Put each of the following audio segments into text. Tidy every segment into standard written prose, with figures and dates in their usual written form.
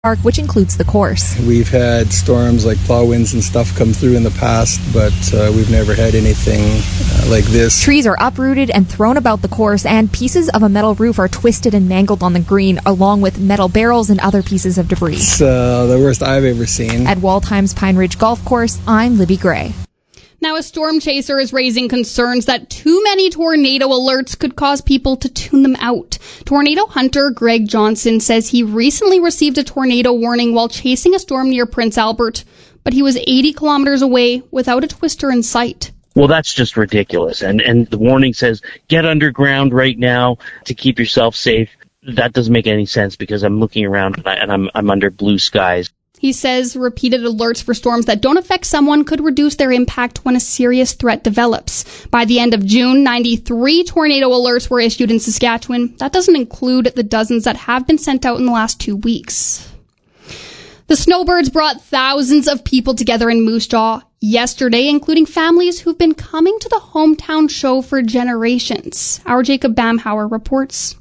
Park, which includes the course. We've had storms like plow winds and stuff come through in the past, but we've never had anything like this. Trees are uprooted and thrown about the course, and pieces of a metal roof are twisted and mangled on the green, along with metal barrels and other pieces of debris. It's the worst I've ever seen. At Waldheim's Pine Ridge Golf Course, I'm Libby Gray. Now, a storm chaser is raising concerns that too many tornado alerts could cause people to tune them out. Tornado hunter Greg Johnson says he recently received a tornado warning while chasing a storm near Prince Albert, but he was 80 kilometers away without a twister in sight. Well, that's just ridiculous. And the warning says, get underground right now to keep yourself safe. That doesn't make any sense because I'm looking around and I'm under blue skies. He says repeated alerts for storms that don't affect someone could reduce their impact when a serious threat develops. By the end of June, 93 tornado alerts were issued in Saskatchewan. That doesn't include the dozens that have been sent out in the last 2 weeks. The snowbirds brought thousands of people together in Moose Jaw yesterday, including families who've been coming to the hometown show for generations. Our Jacob Bamhauer reports.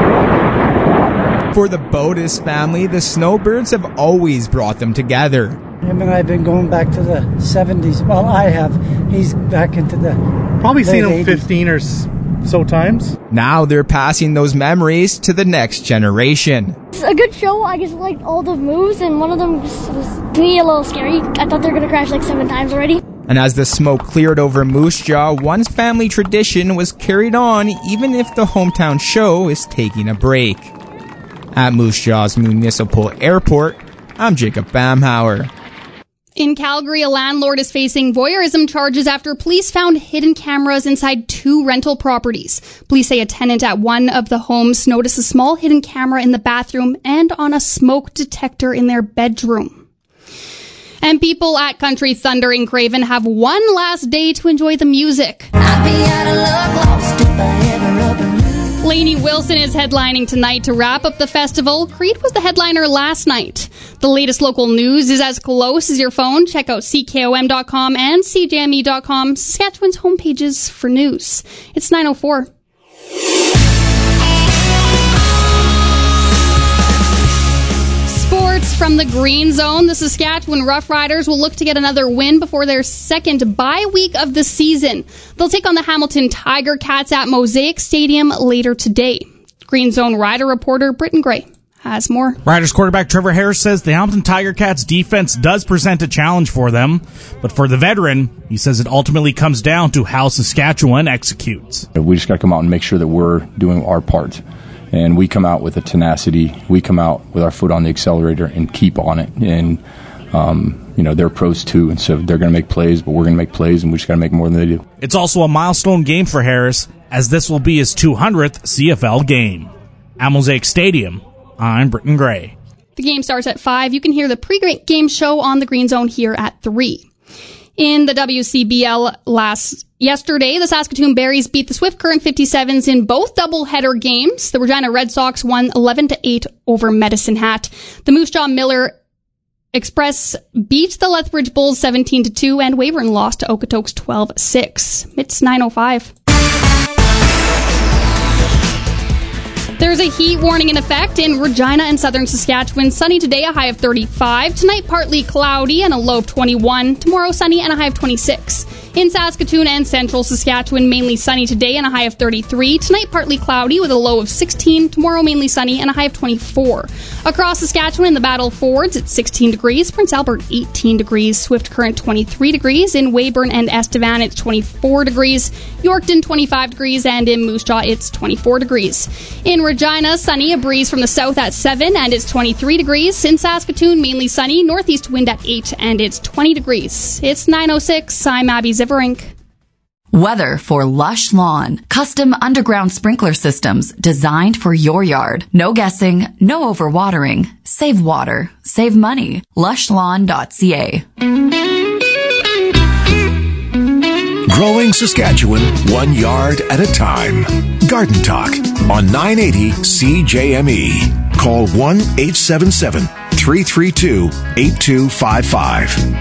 For the Bodas family, the snowbirds have always brought them together. Him and I have been going back to the 70s. Well, I have. He's back into the probably seen him 15 or so times. Now they're passing those memories to the next generation. It's a good show. I just liked all the moves, and one of them was to me a little scary. I thought they were going to crash like 7 times already. And as the smoke cleared over Moose Jaw, one family tradition was carried on even if the hometown show is taking a break. At Moose Jaw's Municipal Airport, I'm Jacob Bamhauer. In Calgary, a landlord is facing voyeurism charges after police found hidden cameras inside 2 rental properties. Police say a tenant at one of the homes noticed a small hidden camera in the bathroom and on a smoke detector in their bedroom. And people at Country Thunder in Craven have one last day to enjoy the music. I'd be out of luck, lost if I ever up and lose. Lainey Wilson is headlining tonight to wrap up the festival. Creed was the headliner last night. The latest local news is as close as your phone. Check out CKOM.com and CJME.com, Saskatchewan's homepages for news. It's 9:04. Sports from the Green Zone. The Saskatchewan Roughriders will look to get another win before their second bye week of the season. They'll take on the Hamilton Tiger Cats at Mosaic Stadium later today. Green Zone Rider reporter Britton Gray has more. Riders quarterback Trevor Harris says the Hamilton Tiger Cats defense does present a challenge for them, but for the veteran, he says it ultimately comes down to how Saskatchewan executes. We just got to come out and make sure that we're doing our part. And we come out with a tenacity. We come out with our foot on the accelerator and keep on it. And, they're pros too. And so they're going to make plays, but we're going to make plays, and we just got to make more than they do. It's also a milestone game for Harris, as this will be his 200th CFL game. At Mosaic Stadium, I'm Britton Gray. The game starts at 5. You can hear the pre-game show on the Green Zone here at 3. In the WCBL yesterday, the Saskatoon Berries beat the Swift Current 57s in both doubleheader games. The Regina Red Sox won 11-8 over Medicine Hat. The Moose Jaw Miller Express beat the Lethbridge Bulls 17-2, and Weyburn lost to Okotoks 12-6. It's 9:05. There's a heat warning in effect in Regina and southern Saskatchewan. Sunny today, a high of 35. Tonight, partly cloudy and a low of 21. Tomorrow, sunny and a high of 26. In Saskatoon and central Saskatchewan, mainly sunny today and a high of 33. Tonight, partly cloudy with a low of 16. Tomorrow, mainly sunny and a high of 24. Across Saskatchewan, in the Battle Fords, it's 16 degrees. Prince Albert, 18 degrees. Swift Current, 23 degrees. In Weyburn and Estevan, it's 24 degrees. Yorkton, 25 degrees. And in Moose Jaw, it's 24 degrees. In Regina, sunny, a breeze from the south at 7, and it's 23 degrees. In Saskatoon, mainly sunny, northeast wind at 8, and it's 20 degrees. It's 9:06. I'm Abby Ziverink. Weather for Lush Lawn. Custom underground sprinkler systems designed for your yard. No guessing, no overwatering. Save water, save money. Lushlawn.ca. Growing Saskatchewan, 1 yard at a time. Garden Talk on 980 CJME. Call 1-877-332-8255.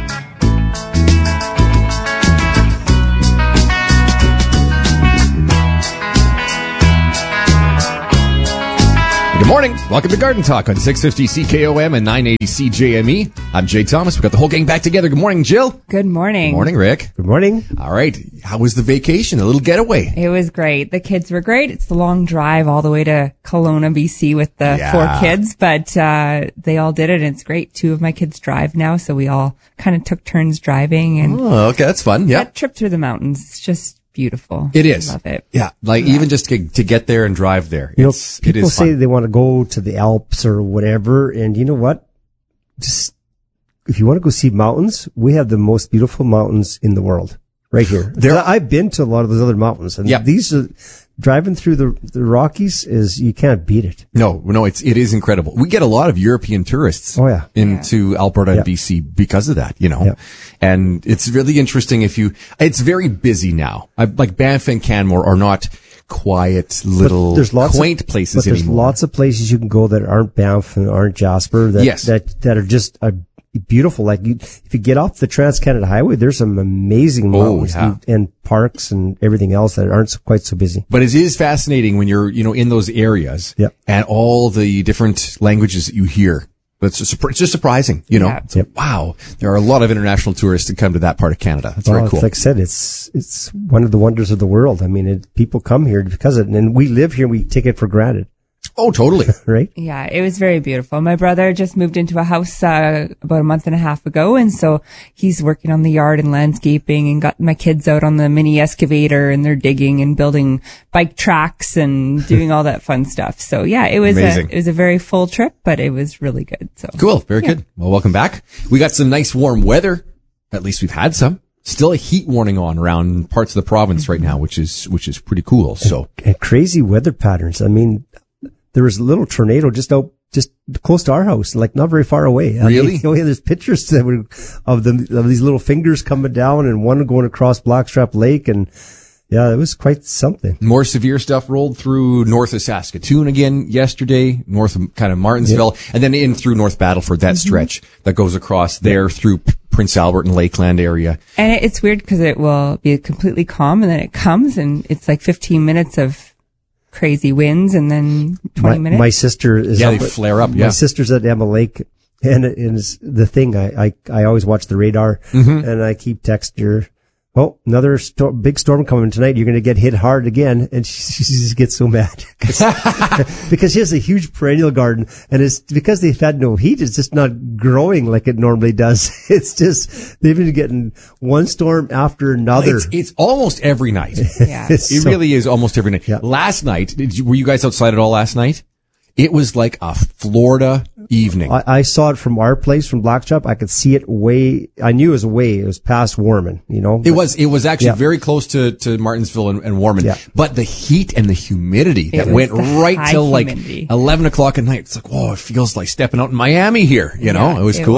Good Morning. Welcome to Garden Talk on 650 CKOM and 980 CJME. I'm Jay Thomas. We've got the whole gang back together. Good morning, Jill. Good morning. Good morning, Rick. Good morning. All right. How was the vacation? A little getaway. It was great. The kids were great. It's the long drive all the way to Kelowna, BC with the 4 kids, but they all did it, and it's great. 2 of my kids drive now, so we all kind of took turns driving. And okay. That's fun. Yeah. That trip through the mountains, it's just beautiful. It is. I love it. Yeah. Like even just to get there and drive there. You know, it people is say fun. they want to go to the Alps or whatever. And you know what? Just, if you want to go see mountains, we have the most beautiful mountains in the world right here. I've been to a lot of those other mountains, and these are driving through the Rockies you can't beat it. No, it is incredible. We get a lot of European tourists into Alberta and BC because of that, and it's really interesting it's very busy now. Like Banff and Canmore are not quiet little quaint places anymore. There's lots of places you can go that aren't Banff and aren't Jasper that are just beautiful. Like if you get off the Trans-Canada Highway, there's some amazing mountains and parks and everything else that aren't quite so busy. But it is fascinating when you're, in those areas and all the different languages that you hear. It's just surprising, Wow, there are a lot of international tourists that come to that part of Canada. That's very cool. Like I said, it's one of the wonders of the world. I mean, people come here because of it, and we live here. We take it for granted. Oh, totally. Right? Yeah, it was very beautiful. My brother just moved into a house about a month and a half ago, and so he's working on the yard and landscaping and got my kids out on the mini excavator, and they're digging and building bike tracks and doing all that fun stuff. So yeah, it was a very full trip, but it was really good. So cool. Very good. Well, welcome back. We got some nice warm weather. At least we've had some. Still a heat warning on around parts of the province right now, which is pretty cool. So and crazy weather patterns. I mean, there was a little tornado just close to our house, like not very far away. Really? There's pictures of these little fingers coming down and one going across Blackstrap Lake, and it was quite something. More severe stuff rolled through north of Saskatoon again yesterday, north of kind of Martinsville, and then in through North Battleford, that stretch that goes across there through Prince Albert and Lakeland area. And it's weird because it will be completely calm, and then it comes and it's like 15 minutes of crazy winds, and then 20 minutes. My sister is they flare up. My sister's at Emma Lake, and it's the thing. I always watch the radar, and I keep texting her. Oh, another big storm coming tonight. You're going to get hit hard again. And she just gets so mad because she has a huge perennial garden, and it's because they've had no heat. It's just not growing like it normally does. It's just, they've been getting one storm after another. It's almost every night. Yeah. It really is almost every night. Yeah. Last night, were you guys outside at all last night? It was like a Florida evening. I saw it from our place, from Blackstrap. I could see it I knew it was past Warman, It was actually very close to Martinsville and Warman. Yeah. But the heat and the humidity that went right till like 11 o'clock at night. It's like, whoa, it feels like stepping out in Miami here. It was cool.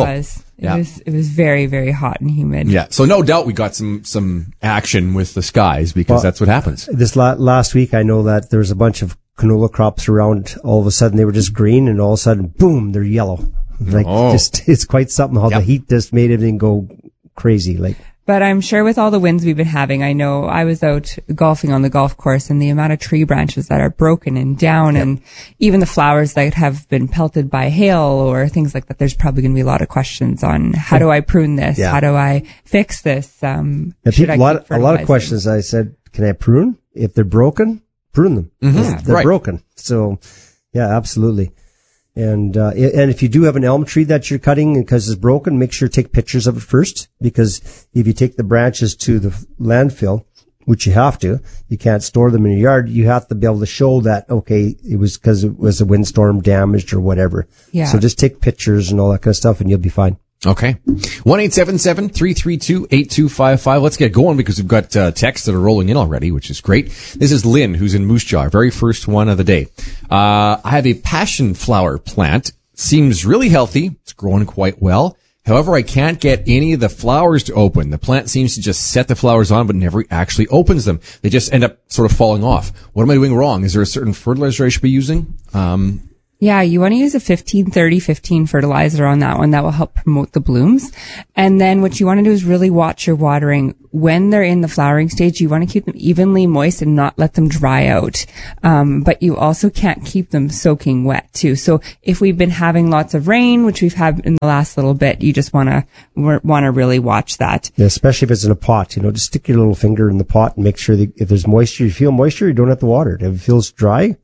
It was very, very hot and humid. Yeah. So no doubt we got some action with the skies because that's what happens. This last week, I know that there was a bunch of canola crops around. All of a sudden they were just green, and all of a sudden, boom, they're yellow. It's quite something how the heat just made everything go crazy. But I'm sure with all the winds we've been having, I know I was out golfing on the golf course, and the amount of tree branches that are broken and down, and even the flowers that have been pelted by hail or things like that, there's probably going to be a lot of questions on how do I prune this? Yeah. How do I fix this? A lot of questions. I said, can I prune? If they're broken, prune them. Mm-hmm. They're broken. So, yeah, absolutely. And if you do have an elm tree that you're cutting because it's broken, make sure to take pictures of it first, because if you take the branches to the landfill, which you have to, you can't store them in your yard. You have to be able to show that, okay, it was because it was a windstorm damaged or whatever. Yeah. So just take pictures and all that kind of stuff, and you'll be fine. Okay. 1-877-332-8255. Let's get going because we've got texts that are rolling in already, which is great. This is Lynn, who's in Moose Jaw, our very first one of the day. I have a passion flower plant. Seems really healthy. It's growing quite well. However, I can't get any of the flowers to open. The plant seems to just set the flowers on, but never actually opens them. They just end up sort of falling off. What am I doing wrong? Is there a certain fertilizer I should be using? Yeah, you want to use a 15-30-15 fertilizer on that one. That will help promote the blooms. And then what you want to do is really watch your watering. When they're in the flowering stage, you want to keep them evenly moist and not let them dry out. But you also can't keep them soaking wet too. So if we've been having lots of rain, which we've had in the last little bit, you just want to really watch that. Yeah, especially if it's in a pot, just stick your little finger in the pot and make sure that if there's moisture, you feel moisture, you don't have to water it. If it feels dry,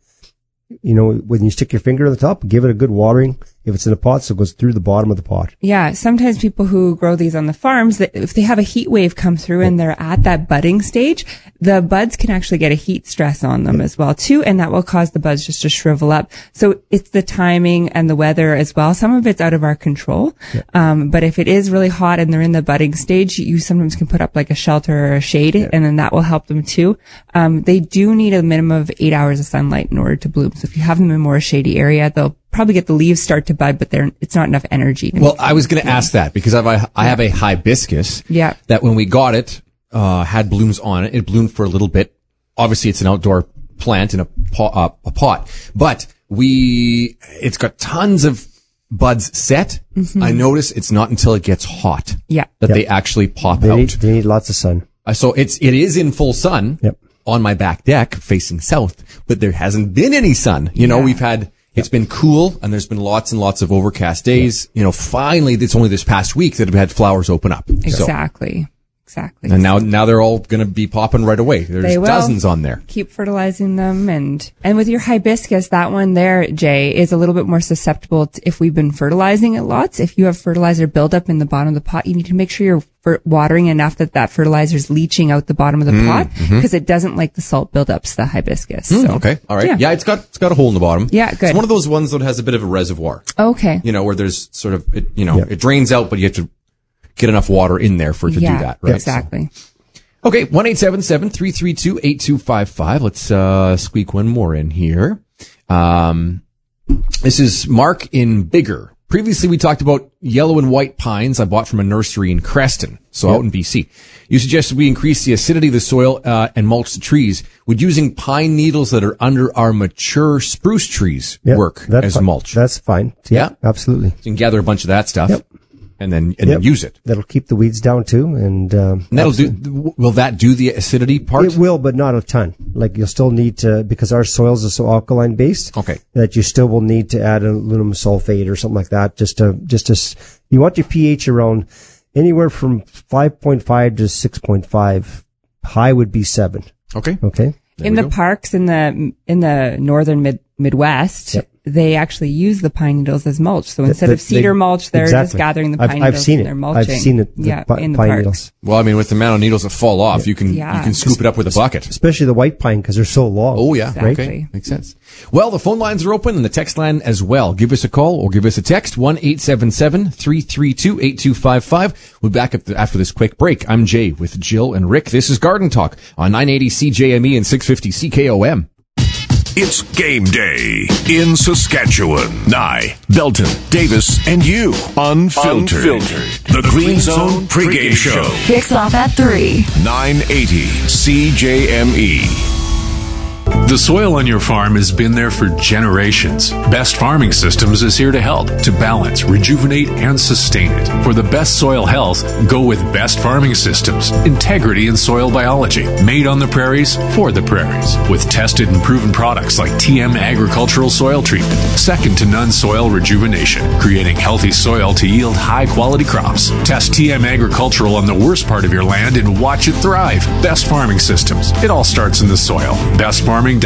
when you stick your finger on the top, give it a good watering. If it's in a pot, so it goes through the bottom of the pot. Yeah, sometimes people who grow these on the farms, if they have a heat wave come through and they're at that budding stage, the buds can actually get a heat stress on them as well too, and that will cause the buds just to shrivel up. So it's the timing and the weather as well. Some of it's out of our control. But if it is really hot and they're in the budding stage, you sometimes can put up like a shelter or a shade, and then that will help them too. They do need a minimum of 8 hours of sunlight in order to bloom. So if you have them in more a shady area, they'll probably get the leaves start to bud, but it's not enough energy. Well, I was going to ask that because I have a hibiscus that when we got it, had blooms on it. It bloomed for a little bit. Obviously, it's an outdoor plant in a pot, but it's got tons of buds set. Mm-hmm. I notice it's not until it gets hot that they actually pop out. They need lots of sun. So it is in full sun on my back deck facing south, but there hasn't been any sun. We've had, it's been cool and there's been lots and lots of overcast days. Finally, it's only this past week that have had flowers open up. Exactly. Exactly. And now they're all going to be popping right away. There's dozens on there. Keep fertilizing them. And with your hibiscus, that one there, Jay, is a little bit more susceptible to if we've been fertilizing it lots. If you have fertilizer buildup in the bottom of the pot, you need to make sure you're watering enough that fertilizer is leaching out the bottom of the pot because it doesn't like the salt buildups, the hibiscus. So, okay. All right. Yeah, it's got a hole in the bottom. Yeah, good. It's one of those ones that has a bit of a reservoir. Okay. Where there's sort of, it drains out, but you have to get enough water in there for it to do that, right? Exactly. So, okay, 1-877-332-8255. Let's squeak one more in here. This is Mark in Bigger. Previously, we talked about yellow and white pines I bought from a nursery in Creston, out in BC. You suggested we increase the acidity of the soil and mulch the trees. Would using pine needles that are under our mature spruce trees work as mulch? That's fine. Yeah, absolutely. So you can gather a bunch of that stuff. And then use it. That'll keep the weeds down too, and will that do the acidity part? It will, but not a ton. Like you'll still need to, because our soils are so alkaline based. Okay. That you still will need to add aluminum sulfate or something like that. Just to you want your pH around anywhere from 5.5 to 6.5. High would be 7. Okay. In the parks in the northern Midwest, they actually use the pine needles as mulch. So instead of cedar mulch, they're just gathering the pine needles and they're mulching. I've seen it. In the pine parks. needles. Well, with the amount of needles that fall off, you can scoop it up with a bucket. Especially the white pine because they're so long. Oh yeah, exactly. Okay, makes sense. Well, the phone lines are open and the text line as well. Give us a call or give us a text 1-877-332-8255. We'll be back after this quick break. I'm Jay with Jill and Rick. This is Garden Talk on 980 CJME and 650 CKOM. It's game day in Saskatchewan. Nye, Belton, Davis, and you. Unfiltered. The Green Zone pregame show. Kicks off at 3. 980 CJME. The soil on your farm has been there for generations. Best Farming Systems is here to help, to balance, rejuvenate, and sustain it. For the best soil health, go with Best Farming Systems. Integrity in soil biology. Made on the prairies, for the prairies. With tested and proven products like TM Agricultural Soil Treatment. Second to none soil rejuvenation. Creating healthy soil to yield high-quality crops. Test TM Agricultural on the worst part of your land and watch it thrive. Best Farming Systems. It all starts in the soil. BestFarming.ca.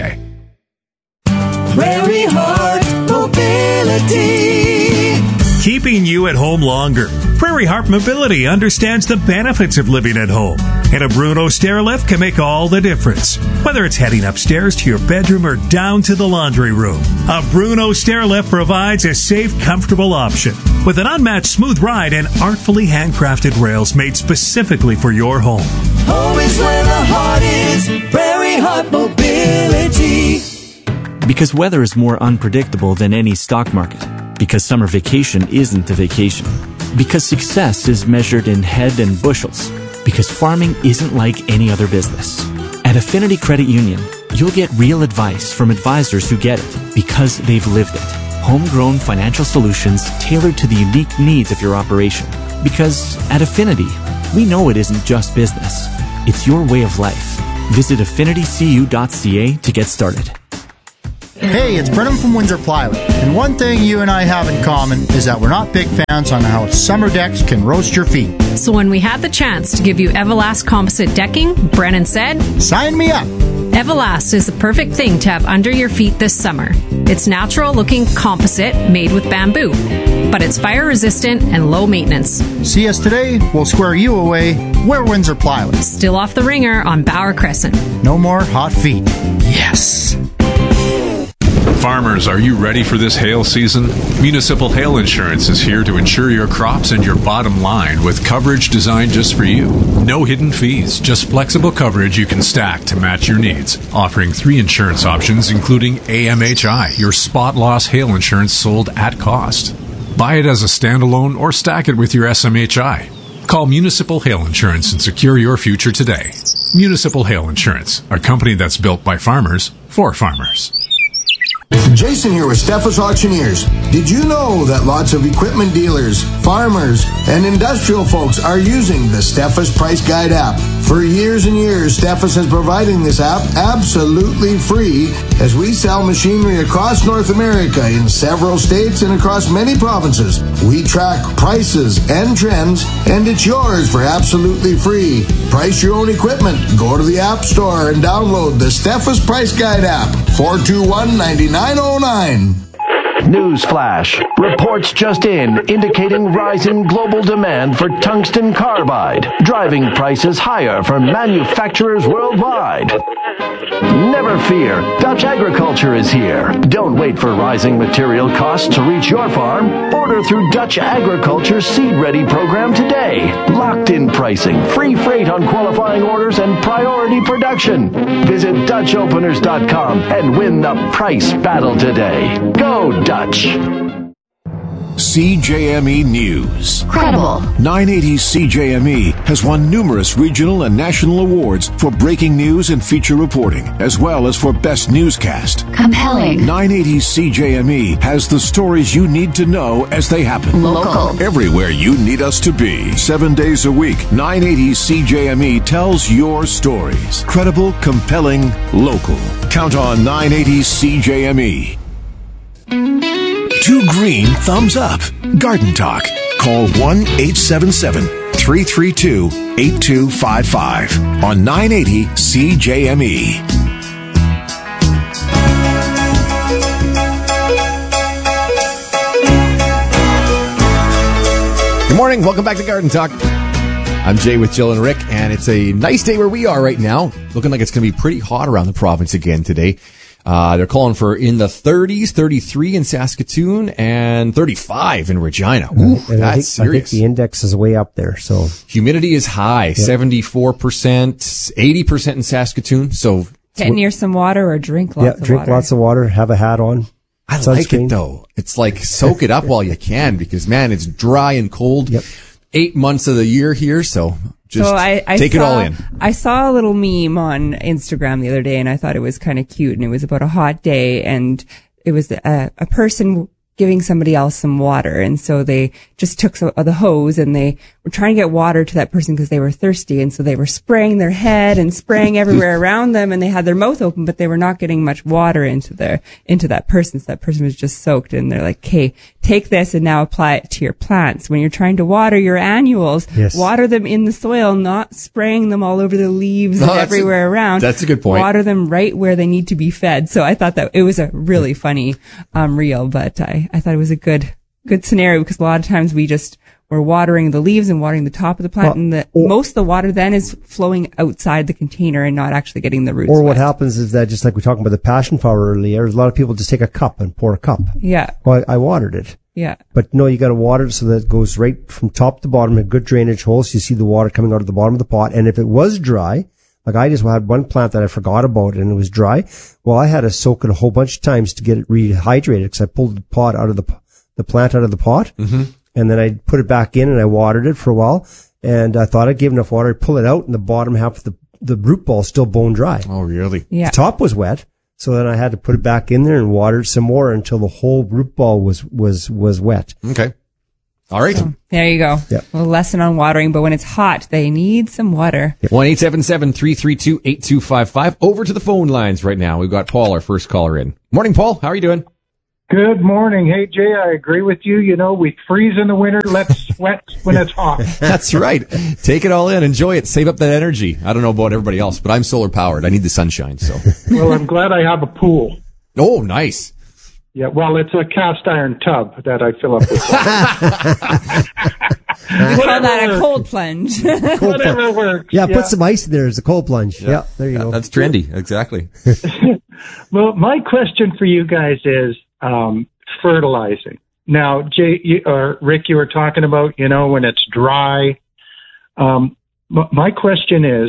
Prairie Heart Mobility. Keeping you at home longer. Prairie Heart Mobility understands the benefits of living at home. And a Bruno Stairlift can make all the difference. Whether it's heading upstairs to your bedroom or down to the laundry room. A Bruno Stairlift provides a safe, comfortable option. With an unmatched smooth ride and artfully handcrafted rails made specifically for your home. Home is where the heart is. Prairie Heart Mobility. Because weather is more unpredictable than any stock market. Because summer vacation isn't a vacation. Because success is measured in head and bushels. Because farming isn't like any other business. At Affinity Credit Union, You'll get real advice from advisors who get it because they've lived it. Homegrown financial solutions tailored to the unique needs of your operation. Because at Affinity, we know it isn't just business. It's your way of life. Visit affinitycu.ca to get started. Hey, it's Brennan from Windsor Plywood. And one thing you and I have in common is that we're not big fans on how summer decks can roast your feet. So when we had the chance to give you Everlast composite decking, Brennan said, "Sign me up." Everlast is the perfect thing to have under your feet this summer. It's natural-looking composite made with bamboo, but it's fire-resistant and low maintenance. See us today, we'll square you away. We're Windsor Plywood. Still off the ringer on Bauer Crescent. No more hot feet. Yes. Farmers, are you ready for this hail season? Municipal Hail Insurance is here to insure your crops and your bottom line with coverage designed just for you. No hidden fees, just flexible coverage you can stack to match your needs. Offering 3 insurance options, including AMHI, your spot loss hail insurance sold at cost. Buy it as a standalone or stack it with your SMHI. Call Municipal Hail Insurance and secure your future today. Municipal Hail Insurance, a company that's built by farmers for farmers. Jason here with Steffes Auctioneers. Did you know that lots of equipment dealers, farmers, and industrial folks are using the Steffes Price Guide app? For years and years, Steffes has provided this app absolutely free as we sell machinery across North America in several states and across many provinces. We track prices and trends, and it's yours for absolutely free. Price your own equipment. Go to the App Store and download the Steffes Price Guide app. 421-9909. Newsflash. Reports just in indicating rising global demand for tungsten carbide, driving prices higher for manufacturers worldwide. Never fear, Dutch Agriculture is here. Don't wait for rising material costs to reach your farm. Order through Dutch Agriculture's Seed Ready program today. Locked-in pricing, free freight on qualifying orders, and priority production. Visit DutchOpeners.com and win the price battle today. Go Dutch! CJME News. Credible. 980 CJME has won numerous regional and national awards for breaking news and feature reporting, as well as for best newscast. Compelling. 980 CJME has the stories you need to know as they happen. Local. Everywhere you need us to be. 7 days a week, 980 CJME tells your stories. Credible, compelling, local. Count on 980 CJME. 2 green thumbs up. Garden Talk. Call 1-877-332-8255 on 980 CJME. Good morning. Welcome back to Garden Talk. I'm Jay with Jill and Rick, and it's a nice day where we are right now. Looking like it's going to be pretty hot around the province again today. They're calling for in the 30s, 33 in Saskatoon, and 35 in Regina. Ooh, that's serious. I think the index is way up there. So humidity is high, 74%, 80% in Saskatoon. So get near some water or drink lots of water. Drink lots of water, have a hat on. I like it though. It's like soak it up while you can because man, it's dry and cold. 8 months of the year here, so just take it all in. I saw a little meme on Instagram the other day, and I thought it was kind of cute, and it was about a hot day, and it was a person giving somebody else some water, and so they just took the hose, and they were trying to get water to that person because they were thirsty, and so they were spraying their head and spraying everywhere around them, and they had their mouth open, but they were not getting much water into that person, so that person was just soaked, and they're like, okay, take this and now apply it to your plants. When you're trying to water your annuals, water them in the soil, not spraying them all over the leaves and everywhere around. That's a good point. Water them right where they need to be fed. So I thought that it was a really funny reel, but I thought it was a good scenario because a lot of times we're watering the leaves and watering the top of the plant, and most of the water then is flowing outside the container and not actually getting the roots Or wet. what happens is that, just like we were talking about the passion flower earlier, a lot of people just take a cup and pour a cup. Yeah. Well, I watered it. Yeah. But no, you got to water it so that it goes right from top to bottom, a good drainage hole, so you see the water coming out of the bottom of the pot. And if it was dry, like I just had one plant that I forgot about and it was dry, well, I had to soak it a whole bunch of times to get it rehydrated because I pulled the pot out of the plant out of the pot. Mm-hmm. And then I put it back in and I watered it for a while. And I thought I gave enough water. I pull it out and the bottom half of the root ball still bone dry. Oh, really? Yeah. The top was wet. So then I had to put it back in there and water it some more until the whole root ball was wet. Okay. All right. So, there you go. Yeah. A lesson on watering, but when it's hot, they need some water. 1-877-332-8255. Over to the phone lines right now. We've got Paul, our first caller in. Morning, Paul. How are you doing? Good morning. Hey, Jay, I agree with you. You know, we freeze in the winter, let's sweat when it's hot. That's right. Take it all in. Enjoy it. Save up that energy. I don't know about everybody else, but I'm solar powered. I need the sunshine, so. Well, I'm glad I have a pool. Oh, nice. Yeah, well, it's a cast iron tub that I fill up with. We call that a cold plunge. Whatever works. Yeah, put some ice in there as a cold plunge. Yeah, there you go. That's trendy. Exactly. Well, my question for you guys is fertilizing. Now, Jay or Rick, you were talking about, you know, when it's dry. My question is,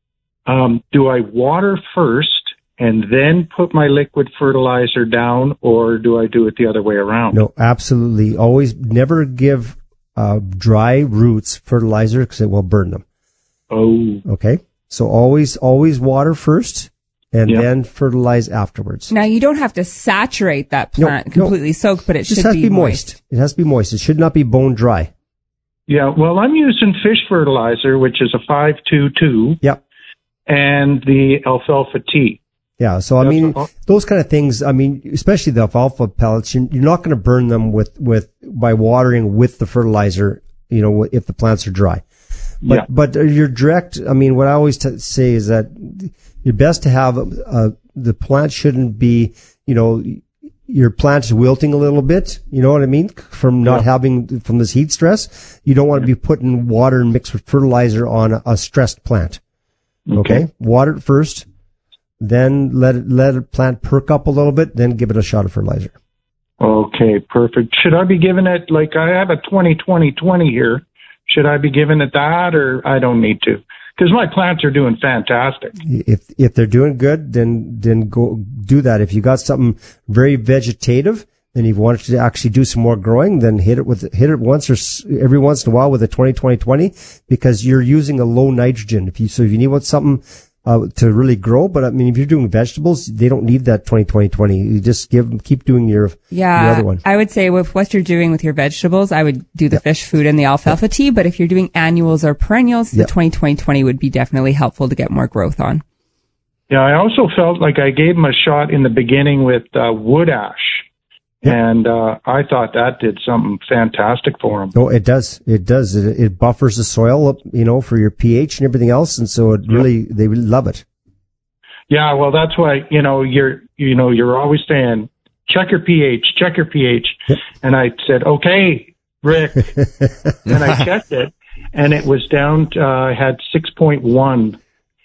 do I water first and then put my liquid fertilizer down, or do I do it the other way around? No, absolutely. Always never give dry roots fertilizer because it will burn them. Oh. Okay. So always water first and then fertilize afterwards. Now, you don't have to saturate that plant completely soaked, but it just should has be to be moist. It has to be moist. It should not be bone dry. Yeah, well, I'm using fish fertilizer, which is a 522. Yep. And the alfalfa tea. Yeah, so I mean, those kind of things, I mean, especially the alfalfa pellets, you're not going to burn them by watering with the fertilizer, you know, if the plants are dry. But your direct, I mean, what I always say is that you're best to have, the plant shouldn't be, you know, your plant is wilting a little bit, you know what I mean? From not having, from this heat stress. You don't want to be putting water and mixed with fertilizer on a stressed plant. Okay? Water it first. Then let a plant perk up a little bit, then give it a shot of fertilizer. Okay, perfect. Should I be giving it, like I have a 20-20-20 here, should I be giving it that, or I don't need to? Because my plants are doing fantastic. If they're doing good, then go do that. If you got something very vegetative, then you want to actually do some more growing, then hit it once or every once in a while with a 20-20-20, because you're using a low nitrogen. If you need something to really grow, but I mean, if you're doing vegetables, they don't need that 20-20-20. You just keep doing your other one. I would say with what you're doing with your vegetables, I would do the fish food and the alfalfa tea, but if you're doing annuals or perennials, the 20-20-20 would be definitely helpful to get more growth on. Yeah, I also felt like I gave them a shot in the beginning with wood ash. And I thought that did something fantastic for them. Oh, it does. It does. It buffers the soil up, you know, for your pH and everything else, and so they really love it. Yeah, well, that's why you're always saying check your pH. Yep. And I said, okay, Rick, and I checked it, and it was down. I had 6.1,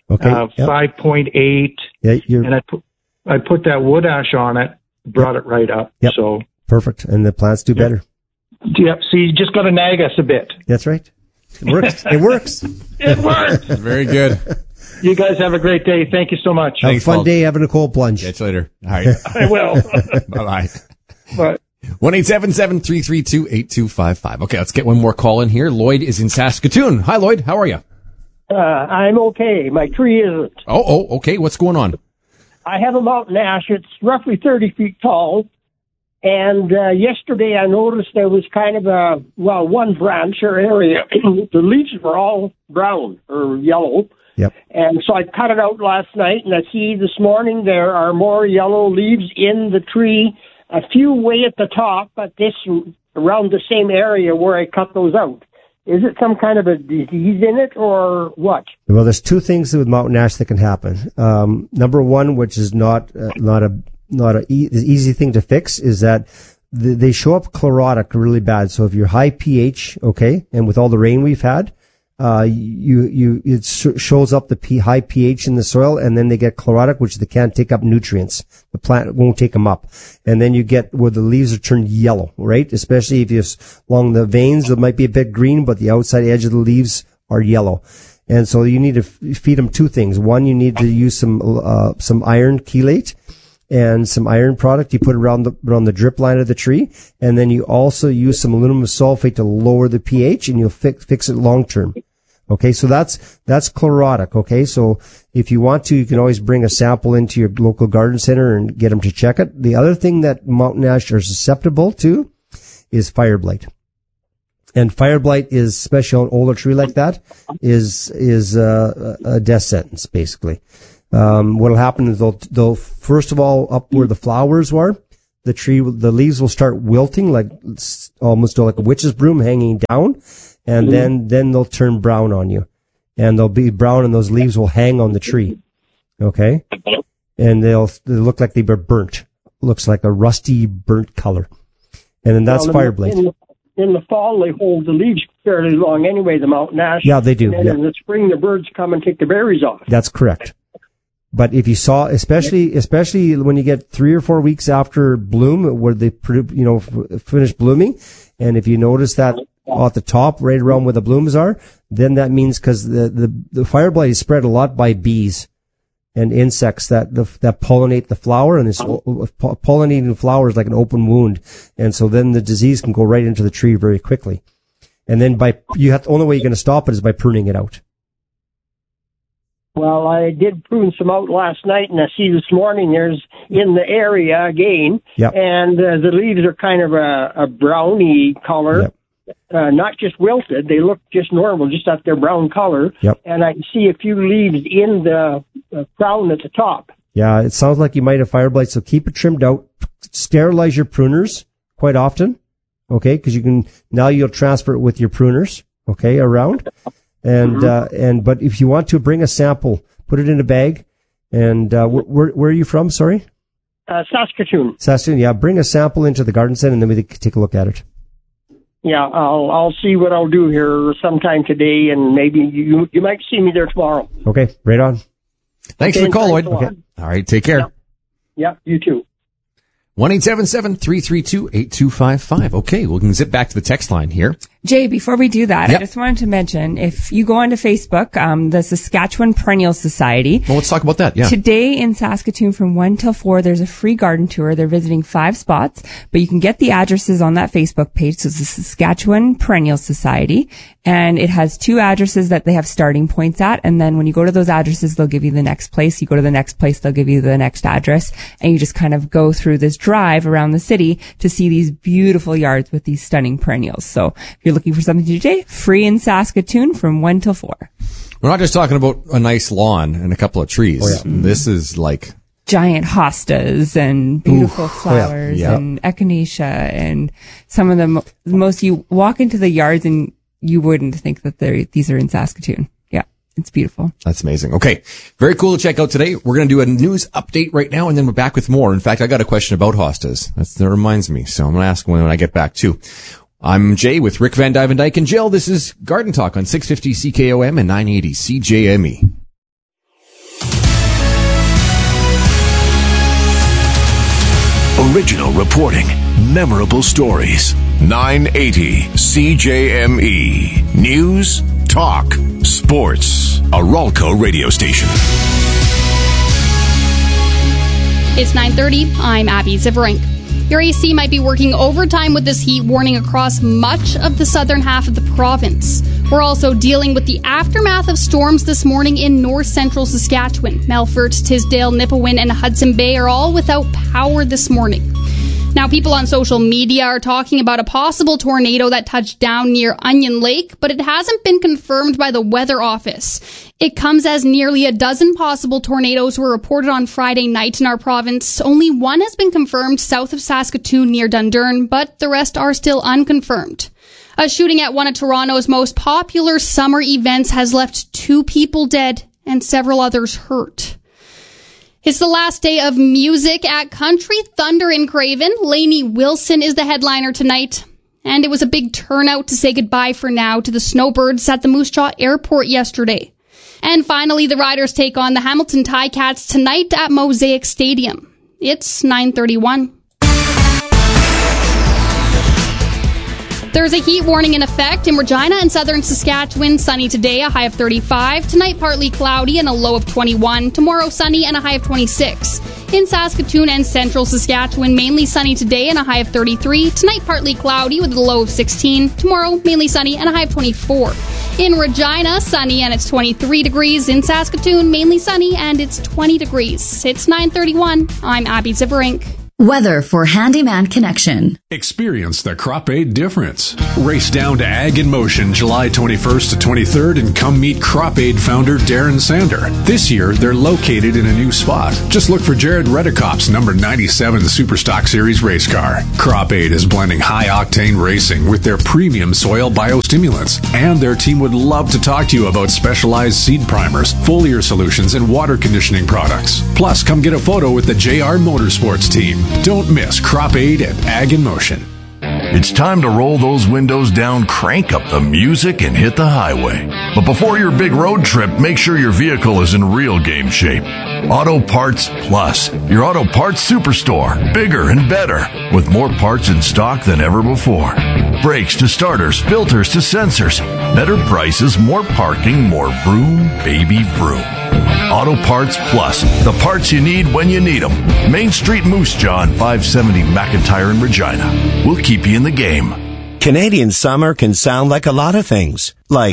5.8, and I put that wood ash on it. Brought it right up. Yep. So perfect. And the plants do better. Yep. See, you just got to nag us a bit. That's right. It works. It works. It works. Very good. You guys have a great day. Thank you so much. Have a fun day having a cold plunge. Catch you later. All right. I will. Bye-bye. Bye. 1-877-332-8255. Okay, let's get one more call in here. Lloyd is in Saskatoon. Hi, Lloyd. How are you? I'm okay. My tree isn't. Oh, okay. What's going on? I have a mountain ash. It's roughly 30 feet tall. And yesterday I noticed there was kind of one branch or area. The leaves were all brown or yellow. Yep. And so I cut it out last night, and I see this morning there are more yellow leaves in the tree, a few way at the top, but this around the same area where I cut those out. Is it some kind of a disease in it, or what? Well, there's two things with mountain ash that can happen. Number one, which is not an easy thing to fix, is that they show up chlorotic really bad. So if you're high pH, okay, and with all the rain we've had, it shows up the high pH in the soil, and then they get chlorotic, which they can't take up nutrients. The plant won't take them up. And then you get where the leaves are turned yellow, right? Especially if along the veins, it might be a bit green, but the outside edge of the leaves are yellow. And so you need to feed them two things. One, you need to use some iron chelate and some iron product. You put it around the drip line of the tree. And then you also use some aluminum sulfate to lower the pH, and you'll fix it long term. Okay, so that's chlorotic. Okay, so if you want to, you can always bring a sample into your local garden center and get them to check it. The other thing that mountain ash are susceptible to is fire blight. And fire blight is, especially on an older tree like that, is a death sentence, basically. What'll happen is they'll first of all, up where the flowers were, the leaves will start wilting, like almost like a witch's broom hanging down. And then they'll turn brown on you, and they'll be brown, and those leaves will hang on the tree. Okay, and they'll look like they were burnt. Looks like a rusty, burnt color, and then that's fire blight. In the fall, they hold the leaves fairly long anyway. The mountain ash. Yeah, they do. And then in the spring, the birds come and take the berries off. That's correct. But if you saw, especially when you get 3 or 4 weeks after bloom, where they finish blooming, and if you notice that at the top, right around where the blooms are, then that means because the fire blight is spread a lot by bees and insects that pollinate the flower, and this pollinating the flower is like an open wound, and so then the disease can go right into the tree very quickly. And then the only way you're going to stop it is by pruning it out. Well, I did prune some out last night, and I see this morning there's in the area again, and the leaves are kind of a browny color. Yep. Not just wilted, they look just normal, just at their brown color. Yep. And I see a few leaves in the crown at the top. Yeah, it sounds like you might have fire blight, so keep it trimmed out. Sterilize your pruners quite often, okay, because you'll transfer it with your pruners, okay, around. And but if you want to bring a sample, put it in a bag. And where are you from, sorry? Saskatoon. Saskatoon, yeah. Bring a sample into the garden center, and then we can take a look at it. Yeah, I'll see what I'll do here sometime today, and maybe you might see me there tomorrow. Okay, right on. Thanks for the call, Lloyd. Okay. All right, take care. Yeah, you too. 1-877-332-8255. Okay, we can zip back to the text line here. Jay, before we do that, I just wanted to mention, if you go onto Facebook, the Saskatchewan Perennial Society. Well, let's talk about that, yeah. Today in Saskatoon from 1 till 4, there's a free garden tour. They're visiting 5 spots, but you can get the addresses on that Facebook page. So it's the Saskatchewan Perennial Society, and it has 2 addresses that they have starting points at, and then when you go to those addresses, they'll give you the next place. You go to the next place, they'll give you the next address, and you just kind of go through this drive around the city to see these beautiful yards with these stunning perennials. So if you're looking for something to do today, free in Saskatoon from 1 till 4. We're not just talking about a nice lawn and a couple of trees. Oh, yeah. This is like giant hostas and beautiful flowers and echinacea and some of the most, you walk into the yards and you wouldn't think that these are in Saskatoon. Yeah, it's beautiful. That's amazing. Okay. Very cool to check out today. We're going to do a news update right now, and then we're back with more. In fact, I got a question about hostas. That reminds me. So I'm going to ask when I get back too. I'm Jay with Rick Van Dyke and Jill. This is Garden Talk on 650 CKOM and 980 CJME. Original reporting, memorable stories. 980 CJME. News, talk, sports. A Ralco radio station. It's 9:30. I'm Abby Ziverink. Your AC might be working overtime with this heat warning across much of the southern half of the province. We're also dealing with the aftermath of storms this morning in north-central Saskatchewan. Melfort, Tisdale, Nipawin, and Hudson Bay are all without power this morning. Now, people on social media are talking about a possible tornado that touched down near Onion Lake, but it hasn't been confirmed by the Weather Office. It comes as nearly a dozen possible tornadoes were reported on Friday night in our province. Only one has been confirmed south of Saskatoon near Dundurn, but the rest are still unconfirmed. A shooting at one of Toronto's most popular summer events has left 2 people dead and several others hurt. It's the last day of music at Country Thunder in Craven. Lainey Wilson is the headliner tonight. And it was a big turnout to say goodbye for now to the Snowbirds at the Moose Jaw Airport yesterday. And finally, the Riders take on the Hamilton Ticats tonight at Mosaic Stadium. It's 9:31. There's a heat warning in effect in Regina and southern Saskatchewan. Sunny today, a high of 35. Tonight, partly cloudy and a low of 21. Tomorrow, sunny and a high of 26. In Saskatoon and central Saskatchewan, mainly sunny today and a high of 33. Tonight, partly cloudy with a low of 16. Tomorrow, mainly sunny and a high of 24. In Regina, sunny and it's 23 degrees. In Saskatoon, mainly sunny and it's 20 degrees. It's 9:31. I'm Abby Ziverink. Weather for Handyman Connection. Experience the Crop Aid difference. Race down to Ag in Motion July 21st to 23rd and come meet Crop Aid founder Darren Sander. This year, they're located in a new spot. Just look for Jared Redekop's number 97 Superstock Series race car. Crop Aid is blending high-octane racing with their premium soil biostimulants. And their team would love to talk to you about specialized seed primers, foliar solutions, and water conditioning products. Plus, come get a photo with the JR Motorsports team. Don't miss Crop Aid at Ag in Motion. It's time to roll those windows down, crank up the music, and hit the highway. But before your big road trip, make sure your vehicle is in real game shape. Auto Parts Plus, your auto parts superstore. Bigger and better, with more parts in stock than ever before. Brakes to starters, filters to sensors. Better prices, more parking, more vroom, baby vroom. Auto Parts Plus, the parts you need when you need them. Main Street Moose Jaw on 570 McIntyre in Regina. We'll keep you in the game. Canadian summer can sound like a lot of things. Like,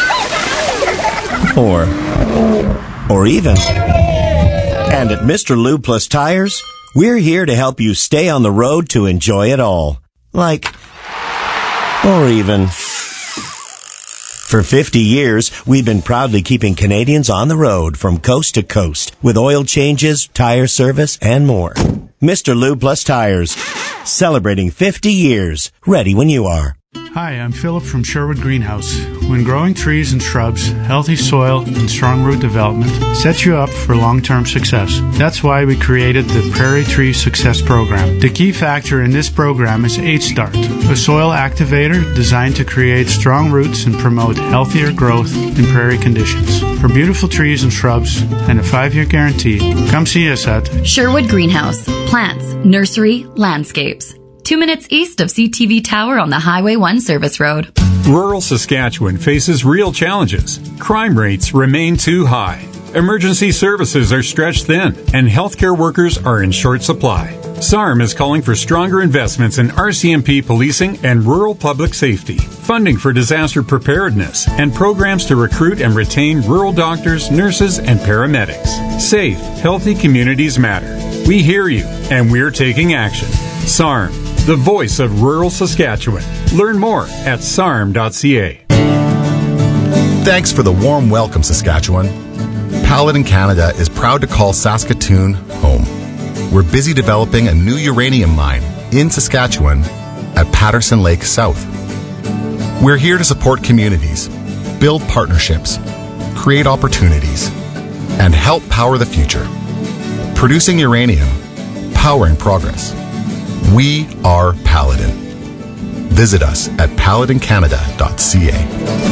or even. And at Mr. Lube Plus Tires, we're here to help you stay on the road to enjoy it all. Like, or even. For 50 years, we've been proudly keeping Canadians on the road from coast to coast with oil changes, tire service, and more. Mr. Lube Plus Tires, celebrating 50 years, ready when you are. Hi, I'm Philip from Sherwood Greenhouse. When growing trees and shrubs, healthy soil, and strong root development sets you up for long-term success. That's why we created the Prairie Tree Success Program. The key factor in this program is H-Start, a soil activator designed to create strong roots and promote healthier growth in prairie conditions. For beautiful trees and shrubs and a 5-year guarantee, come see us at Sherwood Greenhouse. Plants, nursery, landscapes. 2 minutes east of CTV Tower on the Highway 1 Service Road. Rural Saskatchewan faces real challenges. Crime rates remain too high. Emergency services are stretched thin, and healthcare workers are in short supply. SARM is calling for stronger investments in RCMP policing and rural public safety, funding for disaster preparedness, and programs to recruit and retain rural doctors, nurses, and paramedics. Safe, healthy communities matter. We hear you, and we're taking action. SARM, the voice of rural Saskatchewan. Learn more at sarm.ca. Thanks for the warm welcome, Saskatchewan. Paladin Canada is proud to call Saskatoon home. We're busy developing a new uranium mine in Saskatchewan at Patterson Lake South. We're here to support communities, build partnerships, create opportunities, and help power the future. Producing uranium, powering progress. We are Paladin. Visit us at paladincanada.ca.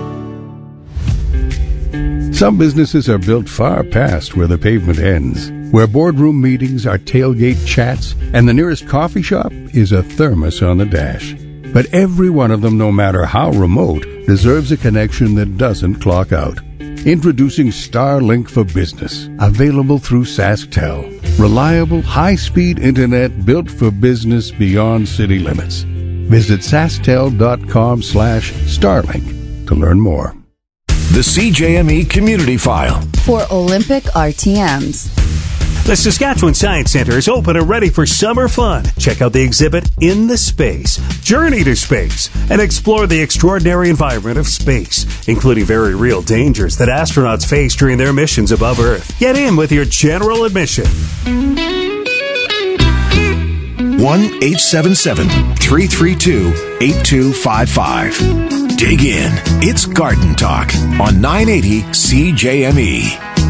Some businesses are built far past where the pavement ends, where boardroom meetings are tailgate chats, and the nearest coffee shop is a thermos on the dash. But every one of them, no matter how remote, deserves a connection that doesn't clock out. Introducing Starlink for Business, available through SaskTel. Reliable, high-speed internet built for business beyond city limits. Visit sasktel.com/Starlink to learn more. The CJME Community File. For Olympic RTMs. The Saskatchewan Science Center is open and ready for summer fun. Check out the exhibit In the Space, Journey to Space, and explore the extraordinary environment of space, including very real dangers that astronauts face during their missions above Earth. Get in with your general admission. 1-877-332-8255. Dig in. It's Garden Talk on 980 CJME.